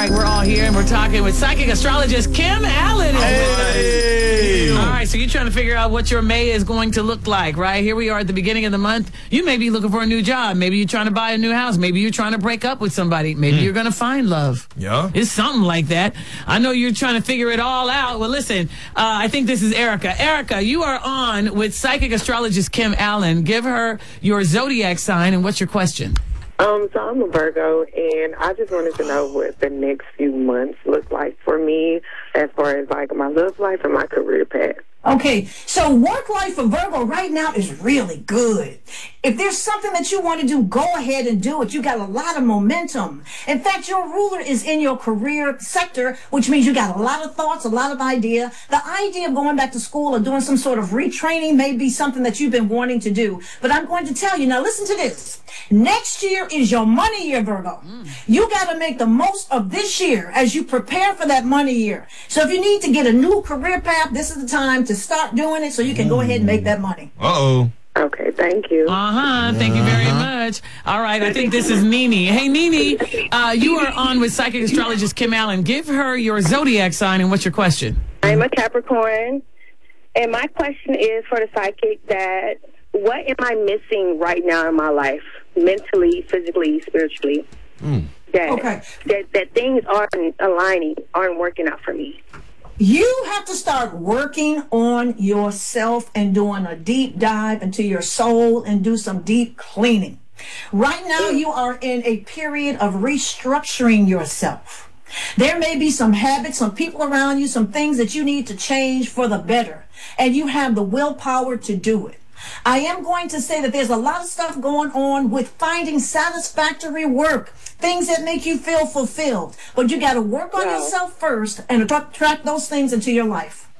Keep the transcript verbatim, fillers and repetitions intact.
right, we're all here, and we're talking with psychic astrologist Kim Allen. Hey! All right, so you're trying to figure out what your May is going to look like, right? Here we are at the beginning of the month. You may be looking for a new job. Maybe you're trying to buy a new house. Maybe you're trying to break up with somebody. Maybe mm. you're going to find love. Yeah. It's something like that. I know you're trying to figure it all out. Well, listen, uh, I think this is Erica. Erica, you are on with psychic astrologist Kim Allen. Give her your zodiac sign, and what's your question? Um, so I'm a Virgo, and I just wanted to know what the next few months look like for me as far as, like, my love life and my career path. Okay, so work life for Virgo right now is really good. If there's something that you want to do, go ahead and do it. You got a lot of momentum. In fact, your ruler is in your career sector, which means you got a lot of thoughts, a lot of idea. The idea of going back to school or doing some sort of retraining may be something that you've been wanting to do. But I'm going to tell you, now listen to this. Next year is your money year, Virgo. Mm. You got to make the most of this year as you prepare for that money year. So if you need to get a new career path, this is the time to start doing it so you can go ahead and make that money. Uh-oh. Okay, thank you. Uh-huh. Thank you very much. All right, I think this is Nene. Hey, Nene, uh, you are on with psychic astrologist Kim Allen. Give her your zodiac sign, and what's your question? I'm a Capricorn, and my question is for the psychic that what am I missing right now in my life, mentally, physically, spiritually? Mm. That, okay. that that things aren't aligning, aren't working out for me. You have to start working on yourself and doing a deep dive into your soul and do some deep cleaning. Right now, you are in a period of restructuring yourself. There may be some habits, some people around you, some things that you need to change for the better, and you have the willpower to do it. I am going to say that there's a lot of stuff going on with finding satisfactory work, things that make you feel fulfilled. But you got to work on Wow. yourself first and attract those things into your life.